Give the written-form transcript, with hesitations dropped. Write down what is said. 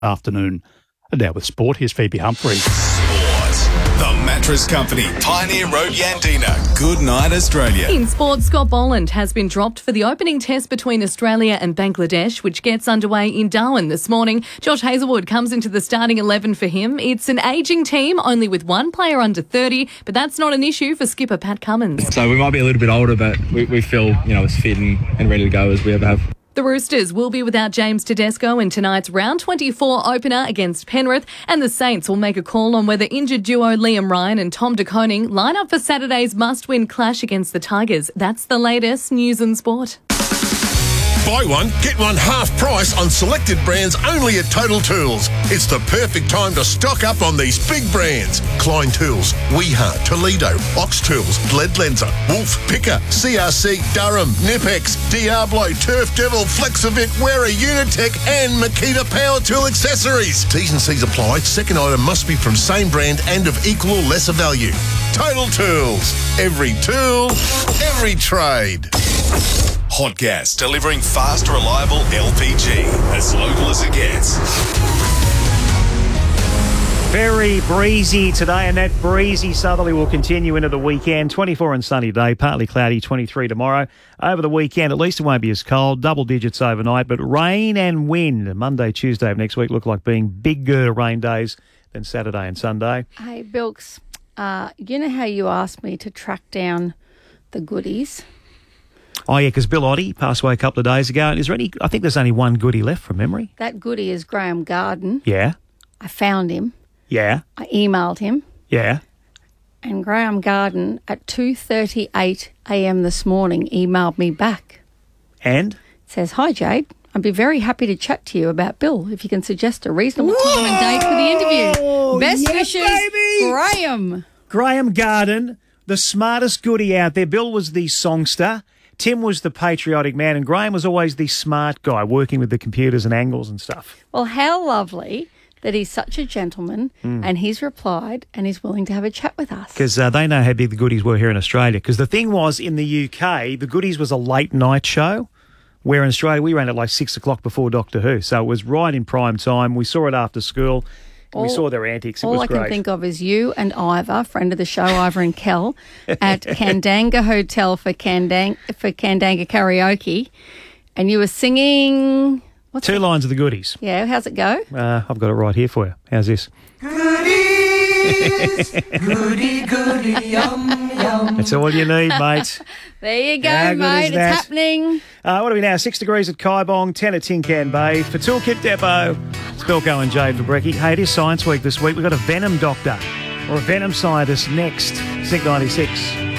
afternoon. And now with sport, here's Phoebe Humphrey. The Mattress Company, Pioneer Road, Yandina. Good night, Australia. In sport, Scott Boland has been dropped for the opening test between Australia and Bangladesh, which gets underway in Darwin this morning. Josh Hazelwood comes into the starting 11 for him. It's an ageing team, only with one player under 30, but that's not an issue for skipper Pat Cummins. So we might be a little bit older, but we feel, as fit and ready to go as we ever have. The Roosters will be without James Tedesco in tonight's round 24 opener against Penrith, and the Saints will make a call on whether injured duo Liam Ryan and Tom De Koning line up for Saturday's must-win clash against the Tigers. That's the latest news and sport. Buy one, get one half price on selected brands only at Total Tools. It's the perfect time to stock up on these big brands. Klein Tools, Weeha, Toledo, Ox Tools, Leadlenser, Wolf, Picker, CRC, Durham, Nipex, Diablo, Turf Devil, Flexivit, Wera, Unitech and Makita Power Tool Accessories. T's and C's apply. Second item must be from same brand and of equal or lesser value. Total Tools. Every tool, every trade. Hot Gas, delivering fast, reliable LPG. As local as it gets. Very breezy today, and that breezy southerly will continue into the weekend. 24 and sunny day, partly cloudy, 23 tomorrow. Over the weekend, at least it won't be as cold, double digits overnight, but rain and wind. Monday, Tuesday of next week look like being bigger rain days than Saturday and Sunday. Hey, Bilks, you know how you asked me to track down the goodies? Oh, yeah, because Bill Oddie passed away a couple of days ago. And is there any? I think there's only one goodie left from memory. That goodie is Graham Garden. Yeah. I found him. Yeah. I emailed him. Yeah. And Graham Garden at 2:38 a.m. this morning emailed me back. And? It says, "Hi, Jade. I'd be very happy to chat to you about Bill if you can suggest a reasonable time and date for the interview. Best wishes, baby. Graham." Graham Garden, the smartest goodie out there. Bill was the songster. Tim was the patriotic man, and Graham was always the smart guy working with the computers and angles and stuff. Well, how lovely that he's such a gentleman and he's replied and he's willing to have a chat with us. Because they know how big the goodies were here in Australia. Because the thing was, in the UK, the goodies was a late night show, where in Australia we ran at like 6 o'clock before Doctor Who. So it was right in prime time. We saw it after school. We saw their antics. It was great. All I can think of is you and Ivor, friend of the show, Ivor and Kel, at Kandanga Hotel for Kandanga karaoke, and you were singing... Two lines of the goodies. Yeah, how's it go? I've got it right here for you. How's this? Goodies, goody, goody, yum, yum. That's all you need, mate. There you go, mate. It's happening. What are we now? 6 degrees at Kaibong, 10 at Tincan Bay. For Toolkit Depot, it's Bilko and Jade for Brekkie. Hey, it is Science Week this week. We've got a venom doctor or a venom scientist next. Sync 96.